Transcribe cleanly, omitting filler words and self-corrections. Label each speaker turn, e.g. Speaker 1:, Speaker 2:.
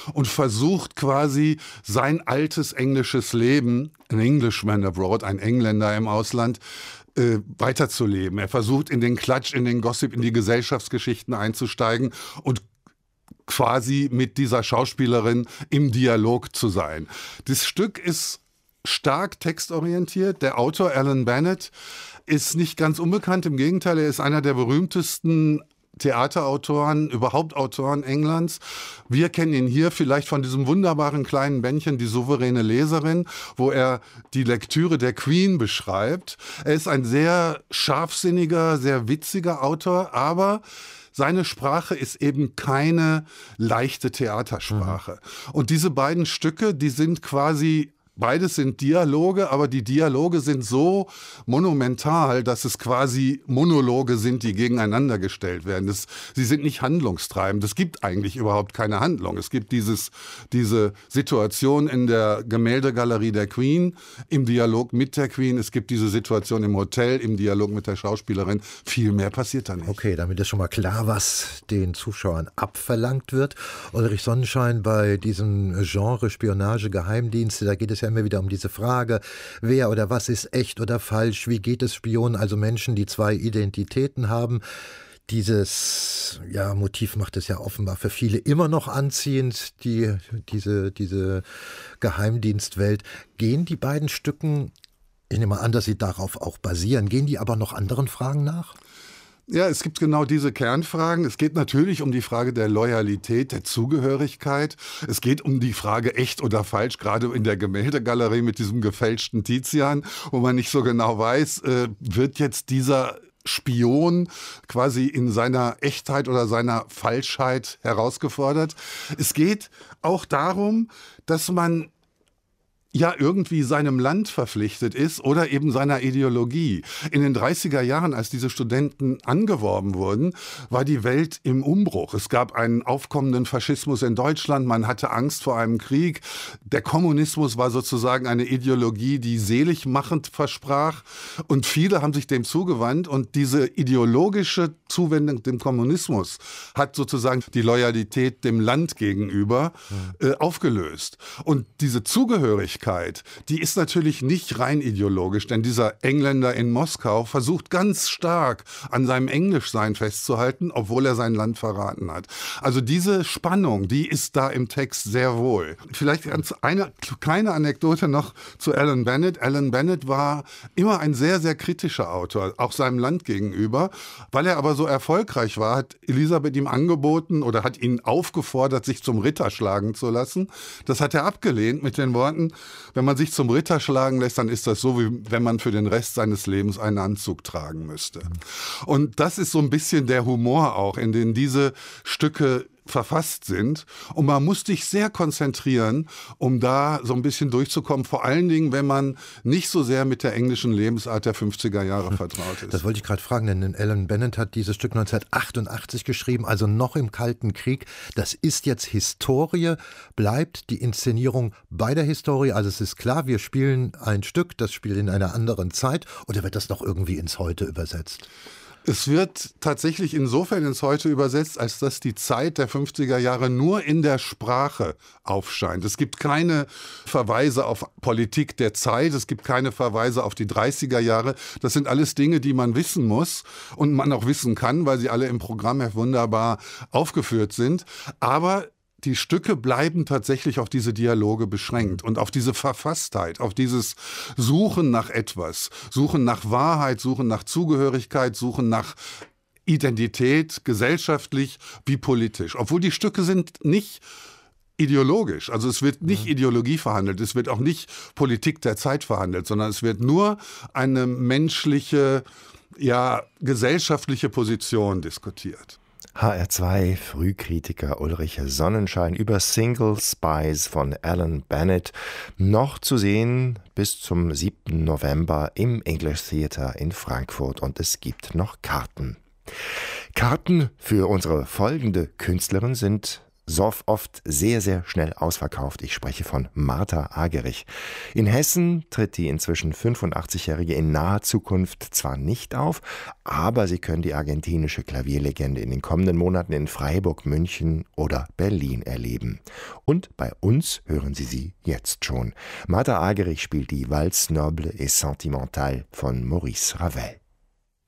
Speaker 1: und versucht quasi sein altes englisches Leben, ein Englishman abroad, ein Engländer im Ausland, weiterzuleben. Er versucht in den Klatsch, in den Gossip, in die Gesellschaftsgeschichten einzusteigen und quasi mit dieser Schauspielerin im Dialog zu sein. Das Stück ist stark textorientiert. Der Autor Alan Bennett ist nicht ganz unbekannt. Im Gegenteil, er ist einer der berühmtesten Theaterautoren, überhaupt Autoren Englands. Wir kennen ihn hier vielleicht von diesem wunderbaren kleinen Bändchen, Die souveräne Leserin, wo er die Lektüre der Queen beschreibt. Er ist ein sehr scharfsinniger, sehr witziger Autor, aber seine Sprache ist eben keine leichte Theatersprache. Und diese beiden Stücke, die sind quasi, beides sind Dialoge, aber die Dialoge sind so monumental, dass es quasi Monologe sind, die gegeneinander gestellt werden. Sie sind nicht handlungstreibend. Es gibt eigentlich überhaupt keine Handlung. Es gibt diese Situation in der Gemäldegalerie der Queen im Dialog mit der Queen. Es gibt diese Situation im Hotel im Dialog mit der Schauspielerin. Viel mehr passiert da nicht.
Speaker 2: Okay, damit ist schon mal klar, was den Zuschauern abverlangt wird. Ulrich Sonnenschein, bei diesem Genre Spionage, Geheimdienste, da geht es ja immer wieder um diese Frage, wer oder was ist echt oder falsch, wie geht es Spionen, also Menschen, die zwei Identitäten haben. Dieses Motiv macht es ja offenbar für viele immer noch anziehend, diese Geheimdienstwelt. Gehen die beiden Stücken, ich nehme an, dass sie darauf auch basieren, gehen die aber noch anderen Fragen nach?
Speaker 1: Ja, es gibt genau diese Kernfragen. Es geht natürlich um die Frage der Loyalität, der Zugehörigkeit. Es geht um die Frage echt oder falsch, gerade in der Gemäldegalerie mit diesem gefälschten Tizian, wo man nicht so genau weiß, wird jetzt dieser Spion quasi in seiner Echtheit oder seiner Falschheit herausgefordert. Es geht auch darum, dass man irgendwie seinem Land verpflichtet ist oder eben seiner Ideologie. In den 30er Jahren, als diese Studenten angeworben wurden, war die Welt im Umbruch. Es gab einen aufkommenden Faschismus in Deutschland, man hatte Angst vor einem Krieg. Der Kommunismus war sozusagen eine Ideologie, die seligmachend versprach und viele haben sich dem zugewandt und diese ideologische Zuwendung dem Kommunismus hat sozusagen die Loyalität dem Land gegenüber aufgelöst. Und diese Zugehörigkeit, die ist natürlich nicht rein ideologisch, denn dieser Engländer in Moskau versucht ganz stark an seinem Englischsein festzuhalten, obwohl er sein Land verraten hat. Also diese Spannung, die ist da im Text sehr wohl. Vielleicht eine kleine Anekdote noch zu Alan Bennett. Alan Bennett war immer ein sehr, sehr kritischer Autor, auch seinem Land gegenüber. Weil er aber so erfolgreich war, hat Elisabeth ihm angeboten oder hat ihn aufgefordert, sich zum Ritter schlagen zu lassen. Das hat er abgelehnt mit den Worten: Wenn man sich zum Ritter schlagen lässt, dann ist das so, wie wenn man für den Rest seines Lebens einen Anzug tragen müsste. Und das ist so ein bisschen der Humor auch, in den diese Stücke verfasst sind. Und man muss sich sehr konzentrieren, um da so ein bisschen durchzukommen. Vor allen Dingen, wenn man nicht so sehr mit der englischen Lebensart der 50er Jahre vertraut ist.
Speaker 2: Das wollte ich gerade fragen, denn Alan Bennett hat dieses Stück 1988 geschrieben, also noch im Kalten Krieg. Das ist jetzt Historie. Bleibt die Inszenierung bei der Historie? Also es ist klar, wir spielen ein Stück, das spielt in einer anderen Zeit. Oder wird das noch irgendwie ins Heute übersetzt?
Speaker 1: Es wird tatsächlich insofern ins Heute übersetzt, als dass die Zeit der 50er Jahre nur in der Sprache aufscheint. Es gibt keine Verweise auf Politik der Zeit, es gibt keine Verweise auf die 30er Jahre. Das sind alles Dinge, die man wissen muss und man auch wissen kann, weil sie alle im Programm wunderbar aufgeführt sind. Aber die Stücke bleiben tatsächlich auf diese Dialoge beschränkt und auf diese Verfasstheit, auf dieses Suchen nach etwas, Suchen nach Wahrheit, Suchen nach Zugehörigkeit, Suchen nach Identität, gesellschaftlich wie politisch. Obwohl die Stücke sind nicht ideologisch, also es wird nicht Ideologie verhandelt, es wird auch nicht Politik der Zeit verhandelt, sondern es wird nur eine menschliche, gesellschaftliche Position diskutiert.
Speaker 3: HR2 Frühkritiker Ulrich Sonnenschein über Single Spies von Alan Bennett, noch zu sehen bis zum 7. November im English Theatre in Frankfurt und es gibt noch Karten. Karten für unsere folgende Künstlerin sind oft sehr, sehr schnell ausverkauft. Ich spreche von Martha Argerich. In Hessen tritt die inzwischen 85-Jährige in naher Zukunft zwar nicht auf, aber Sie können die argentinische Klavierlegende in den kommenden Monaten in Freiburg, München oder Berlin erleben. Und bei uns hören Sie sie jetzt schon. Martha Argerich spielt die Valse noble et sentimentale von Maurice Ravel.